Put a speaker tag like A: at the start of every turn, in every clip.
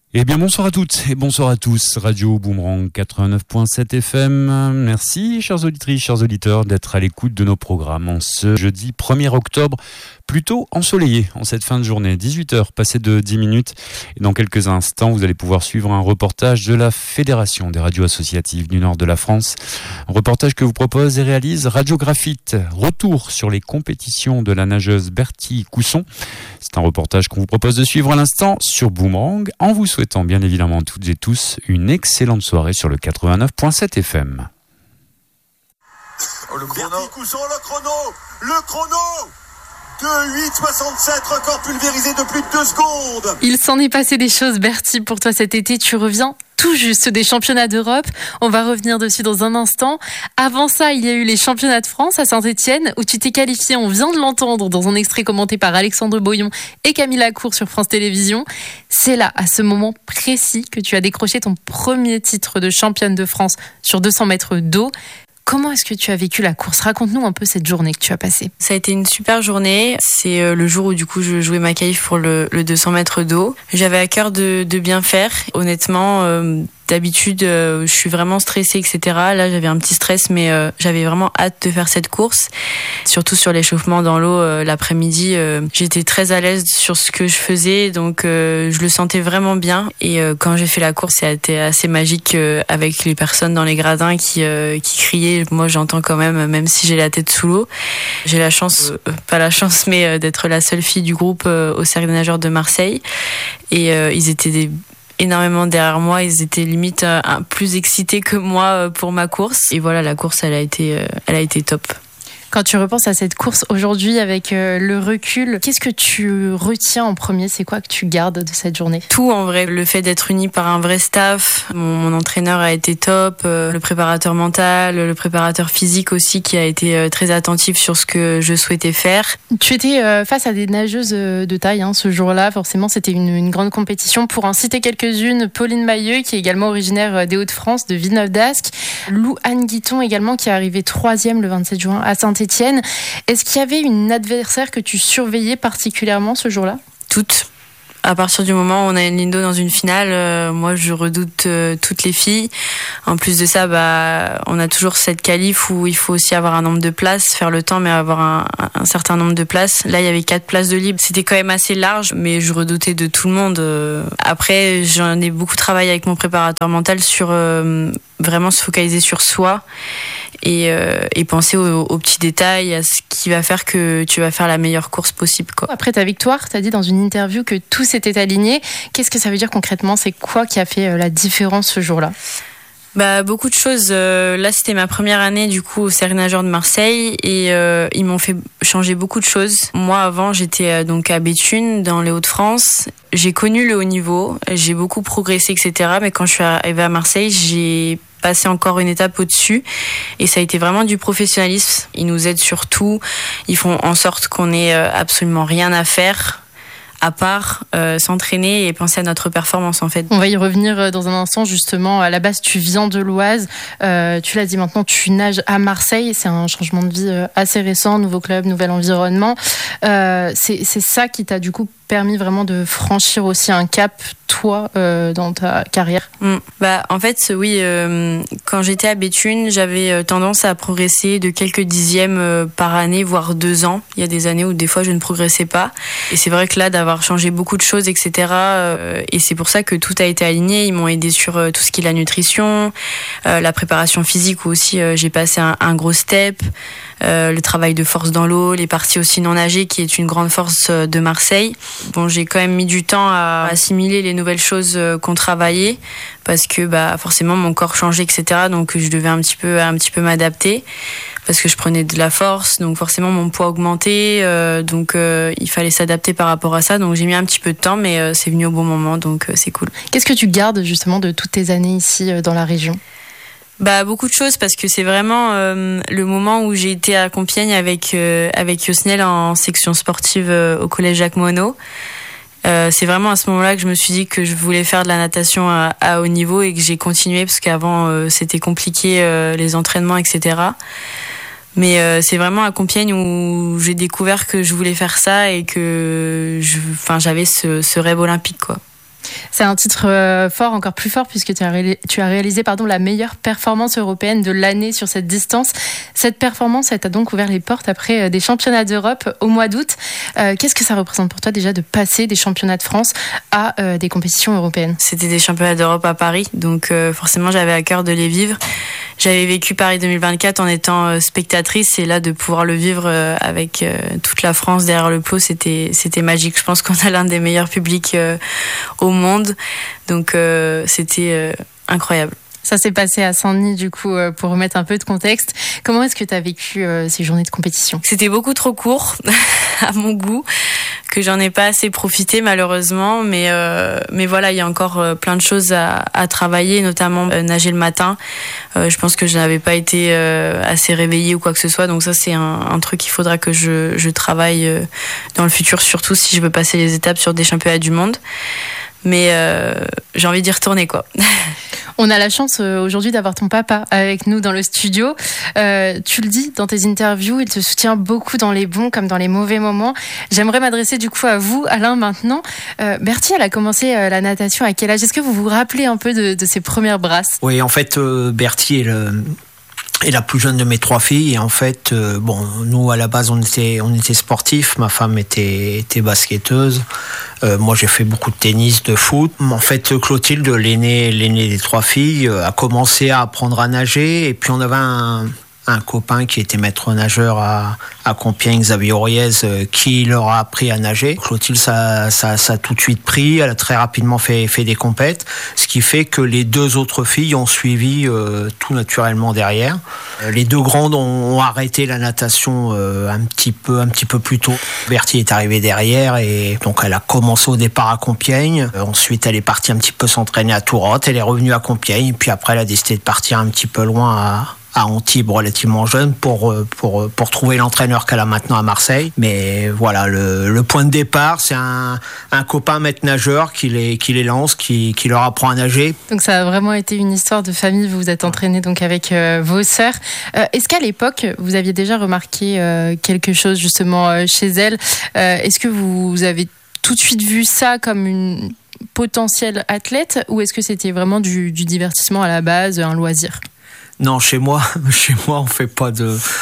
A: Eh bien, bonsoir à toutes et bonsoir à tous. Radio Boomerang 89.7 FM. Merci, chers auditrices, chers auditeurs, d'être à l'écoute de nos programmes en ce jeudi 1er octobre, plutôt ensoleillé en cette fin de journée. 18h, passé de 10 minutes. Et dans quelques instants, vous allez pouvoir suivre un reportage de la Fédération des radios associatives du nord de la France. Un reportage que vous propose et réalise Radio Graphite. Retour sur les compétitions de la nageuse Bertie Cousson. C'est un reportage qu'on vous propose de suivre à l'instant sur Boomerang en vous souhaitant bien évidemment toutes et tous une excellente soirée sur le 89.7 FM.
B: Oh, le chrono. Le chrono de 8,67, record pulvérisé de plus de 2 secondes.
C: Il s'en est passé des choses, Bertie, pour toi cet été. Tu reviens tout juste des championnats d'Europe. On va revenir dessus dans un instant. Avant ça, il y a eu les championnats de France à Saint-Etienne, où tu t'es qualifié, on vient de l'entendre, dans un extrait commenté par Alexandre Boyon et Camille Lacour sur France Télévisions. C'est là, à ce moment précis, que tu as décroché ton premier titre de championne de France sur 200 mètres d'eau. Comment est-ce que tu as vécu la course ? Raconte-nous un peu cette journée que tu as passée.
D: Ça a été une super journée. C'est le jour où du coup je jouais ma qualif pour le 200 mètres d'eau. J'avais à cœur de bien faire. Honnêtement, d'habitude, je suis vraiment stressée, etc. Là, j'avais un petit stress, mais j'avais vraiment hâte de faire cette course. Surtout sur l'échauffement dans l'eau l'après-midi. J'étais très à l'aise sur ce que je faisais, donc je le sentais vraiment bien. Et quand j'ai fait la course, ça a été assez magique avec les personnes dans les gradins qui criaient. Moi, j'entends quand même si j'ai la tête sous l'eau. J'ai la chance, pas la chance, mais d'être la seule fille du groupe au Cercle des nageurs de Marseille. Et ils étaient énormément derrière moi, ils étaient limite plus excités que moi pour ma course. Et voilà, la course, elle a été top.
C: Quand tu repenses à cette course aujourd'hui avec le recul, qu'est-ce que tu retiens en premier ? C'est quoi que tu gardes de cette journée ?
D: Tout en vrai, le fait d'être uni par un vrai staff. Mon entraîneur a été top, le préparateur mental, le préparateur physique aussi qui a été très attentif sur ce que je souhaitais faire.
C: Tu étais face à des nageuses de taille ce jour-là, forcément c'était une grande compétition. Pour en citer quelques-unes, Pauline Mailleux qui est également originaire des Hauts-de-France, de Villeneuve-d'Ascq, Lou Anne Guiton également qui est arrivée 3e le 27 juin à Saint-Etienne. Est-ce qu'il y avait une adversaire que tu surveillais particulièrement ce jour-là ?
D: Toutes. À partir du moment où on a une ligne d'eau dans une finale, moi je redoute toutes les filles. En plus de ça, on a toujours cette qualif où il faut aussi avoir un nombre de places, faire le temps, mais avoir un certain nombre de places. Là, il y avait 4 places de libre. C'était quand même assez large, mais je redoutais de tout le monde. Après, j'en ai beaucoup travaillé avec mon préparateur mental sur vraiment se focaliser sur soi et penser aux petits détails, à ce qui va faire que tu vas faire la meilleure course possible, quoi.
C: Après ta victoire, tu as dit dans une interview que tout s'était aligné. Qu'est-ce que ça veut dire concrètement ? C'est quoi qui a fait la différence ce jour-là ?
D: Beaucoup de choses. Là, c'était ma première année du coup au Cercle des nageurs de Marseille et ils m'ont fait changer beaucoup de choses. Moi, avant, j'étais donc à Béthune, dans les Hauts-de-France. J'ai connu le haut niveau, j'ai beaucoup progressé, etc. Mais quand je suis arrivée à Marseille, j'ai passé encore une étape au-dessus et ça a été vraiment du professionnalisme. Ils nous aident sur tout, ils font en sorte qu'on ait absolument rien à faire à part s'entraîner et penser à notre performance en fait.
C: On va y revenir dans un instant justement. À la base, tu viens de l'Oise, tu l'as dit maintenant, tu nages à Marseille. C'est un changement de vie assez récent, nouveau club, nouvel environnement. C'est ça qui t'a du coup permis vraiment de franchir aussi un cap, toi, dans ta carrière ?
D: En fait, oui, quand j'étais à Béthune, j'avais tendance à progresser de quelques dixièmes par année, voire 2 ans. Il y a des années où des fois je ne progressais pas. Et c'est vrai que là, d'avoir changé beaucoup de choses, etc. Et c'est pour ça que tout a été aligné. Ils m'ont aidé sur tout ce qui est la nutrition, la préparation physique où aussi j'ai passé un gros step. Le travail de force dans l'eau, les parties aussi non nagées qui est une grande force de Marseille. Bon, j'ai quand même mis du temps à assimiler les nouvelles choses qu'on travaillait parce que forcément mon corps changeait, etc. Donc je devais un petit peu m'adapter parce que je prenais de la force, donc forcément mon poids augmentait, donc il fallait s'adapter par rapport à ça. Donc j'ai mis un petit peu de temps, mais c'est venu au bon moment, donc c'est cool.
C: Qu'est-ce que tu gardes justement de toutes tes années ici dans la région ?
D: Beaucoup de choses parce que c'est vraiment le moment où j'ai été à Compiègne avec Yosnel en section sportive au collège Jacques Monod. C'est vraiment à ce moment-là que je me suis dit que je voulais faire de la natation à haut niveau et que j'ai continué parce qu'avant c'était compliqué les entraînements, etc. Mais c'est vraiment à Compiègne où j'ai découvert que je voulais faire ça et que j'avais ce rêve olympique, quoi.
C: C'est un titre fort, encore plus fort, puisque tu as réalisé la meilleure performance européenne de l'année sur cette distance. Cette performance, elle t'a donc ouvert les portes après des championnats d'Europe au mois d'août. Qu'est-ce que ça représente pour toi déjà de passer des championnats de France à des compétitions européennes ?
D: C'était des championnats d'Europe à Paris, donc forcément j'avais à cœur de les vivre. J'avais vécu Paris 2024 en étant spectatrice, et là de pouvoir le vivre avec toute la France derrière le pot, c'était magique. Je pense qu'on a l'un des meilleurs publics au monde, donc c'était incroyable.
C: Ça s'est passé à Saint-Denis, du coup, pour remettre un peu de contexte. Comment est-ce que tu as vécu ces journées de compétition ?
D: C'était beaucoup trop court, à mon goût, que j'en ai pas assez profité, malheureusement. Mais voilà, il y a encore plein de choses à travailler, notamment nager le matin. Je pense que je n'avais pas été assez réveillée ou quoi que ce soit. Donc ça, c'est un truc qu'il faudra que je travaille dans le futur, surtout si je veux passer les étapes sur des championnats du monde. Mais j'ai envie d'y retourner, quoi.
C: On a la chance aujourd'hui d'avoir ton papa avec nous dans le studio. Tu le dis dans tes interviews, il te soutient beaucoup dans les bons comme dans les mauvais moments. J'aimerais m'adresser du coup à vous, Alain, maintenant. Bertie, elle a commencé la natation à quel âge ? Est-ce que vous vous rappelez un peu de ses premières brasses ?
E: Oui, en fait, Bertie est la plus jeune de mes 3 filles. Et en fait, nous, à la base, on était sportifs. Ma femme était basketteuse. Moi, j'ai fait beaucoup de tennis, de foot. En fait, Clotilde, l'aînée des 3 filles, a commencé à apprendre à nager. Et puis, on avait un copain qui était maître nageur à Compiègne, Xavier Auriez, qui leur a appris à nager. Clotilde, ça a tout de suite pris. Elle a très rapidement fait des compètes, ce qui fait que les 2 autres filles ont suivi tout naturellement derrière. Les 2 grandes ont arrêté la natation un petit peu plus tôt. Bertie est arrivée derrière, et donc elle a commencé au départ à Compiègne. Ensuite, elle est partie un petit peu s'entraîner à Tourotte. Elle est revenue à Compiègne, et puis après, elle a décidé de partir un petit peu loin à Antibes, relativement jeune, pour trouver l'entraîneur qu'elle a maintenant à Marseille. Mais voilà, le point de départ, c'est un copain maître nageur qui les lance, qui leur apprend à nager.
C: Donc ça a vraiment été une histoire de famille. Vous vous êtes entraînés donc avec vos sœurs. Est-ce qu'à l'époque, vous aviez déjà remarqué quelque chose justement chez elle ? Est-ce que vous avez tout de suite vu ça comme une potentielle athlète, ou est-ce que c'était vraiment du divertissement à la base, un loisir ?
E: Non, chez moi, on fait pas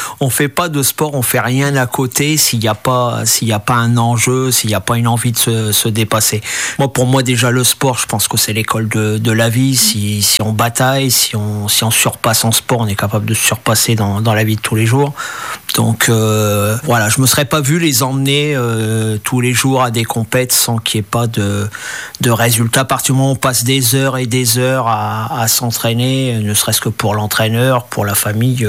E: de sport, on fait rien à côté s'il y a pas un enjeu, s'il y a pas une envie de se dépasser. Pour moi, déjà, le sport, je pense que c'est l'école de la vie. Si on bataille, si on surpasse en sport, on est capable de se surpasser dans la vie de tous les jours. Donc, voilà, je me serais pas vu les emmener tous les jours à des compètes sans qu'il y ait pas de résultats. À partir du moment où on passe des heures et des heures à s'entraîner, ne serait-ce que pour l'entraîneur, pour la famille,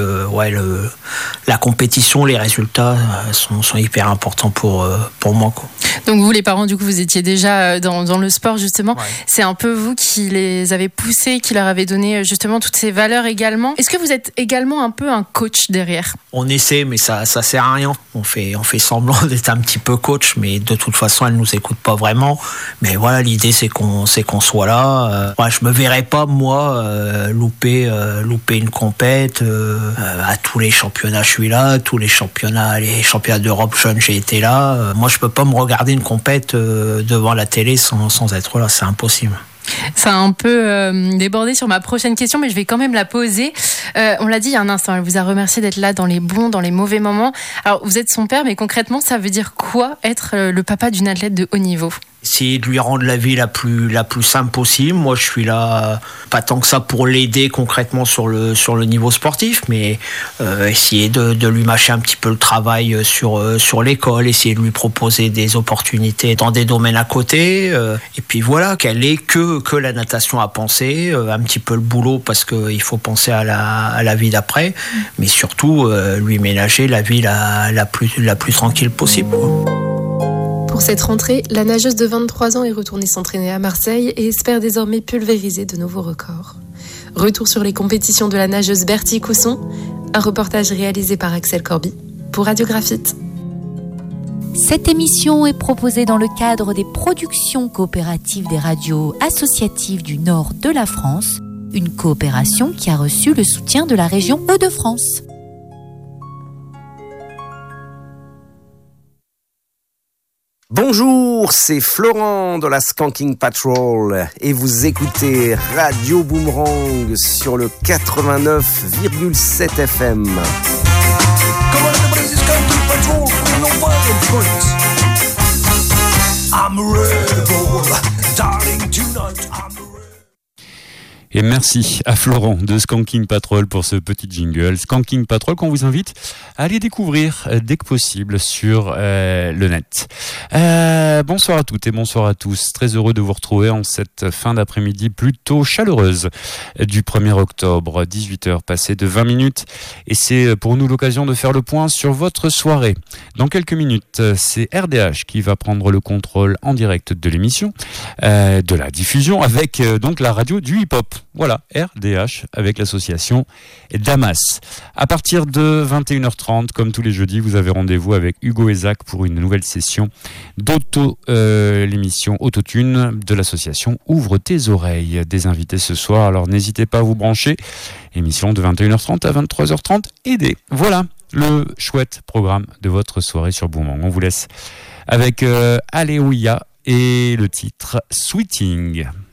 E: la compétition, les résultats sont hyper importants pour moi, quoi.
C: Donc vous, les parents, du coup, vous étiez déjà dans le sport, justement. Ouais. C'est un peu vous qui les avez poussés, qui leur avez donné justement toutes ces valeurs également. Est-ce que vous êtes également un peu un coach derrière ?
E: On essaie, mais ça sert à rien. On fait semblant d'être un petit peu coach, mais de toute façon, elle nous écoute pas vraiment. Mais voilà, l'idée, c'est qu'on soit là. Je me verrais pas, moi, louper une compète. À tous les championnats, je suis là. Tous les championnats d'Europe jeunes, j'ai été là. Moi, je peux pas me regarder une compète devant la télé sans être là. C'est impossible.
C: Ça a un peu débordé sur ma prochaine question, mais je vais quand même la poser. On l'a dit il y a un instant, elle vous a remercié d'être là dans les bons, dans les mauvais moments. Alors, vous êtes son père, mais concrètement, ça veut dire quoi être le papa d'une athlète de haut niveau ?
E: Essayer de lui rendre la vie la plus simple possible. Moi, je suis là, pas tant que ça pour l'aider concrètement sur le niveau sportif, mais essayer de lui mâcher un petit peu le travail sur l'école, essayer de lui proposer des opportunités dans des domaines à côté. Et puis voilà, qu'elle ait que la natation à penser, un petit peu le boulot parce qu'il faut penser à la vie d'après, mais surtout lui ménager la vie la plus tranquille possible, quoi.
F: Pour cette rentrée, la nageuse de 23 ans est retournée s'entraîner à Marseille et espère désormais pulvériser de nouveaux records. Retour sur les compétitions de la nageuse Bertie Cousson, un reportage réalisé par Axel Corby pour Radio Graphite.
G: Cette émission est proposée dans le cadre des productions coopératives des radios associatives du nord de la France, une coopération qui a reçu le soutien de la région Hauts-de-France.
H: Bonjour retour, c'est Florent de la Skanking Patrol et vous écoutez Radio Boomerang sur le 89,7 FM.
A: Et merci à Florent de Skanking Patrol pour ce petit jingle. Skanking Patrol qu'on vous invite à aller découvrir dès que possible sur le net. Bonsoir à toutes et bonsoir à tous. Très heureux de vous retrouver en cette fin d'après-midi plutôt chaleureuse du 1er octobre, 18h passées de 20 minutes. Et c'est pour nous l'occasion de faire le point sur votre soirée. Dans quelques minutes, c'est RDH qui va prendre le contrôle en direct de l'émission, de la diffusion avec donc la radio du hip-hop. Voilà, RDH avec l'association Damas. À partir de 21h30, comme tous les jeudis, vous avez rendez-vous avec Hugo et Zach pour une nouvelle session l'émission Autotune de l'association Ouvre tes oreilles. Des invités ce soir, alors n'hésitez pas à vous brancher. Émission de 21h30 à 23h30, aidez. Voilà le chouette programme de votre soirée sur Boomerang. On vous laisse avec Aléouia et le titre Sweeting.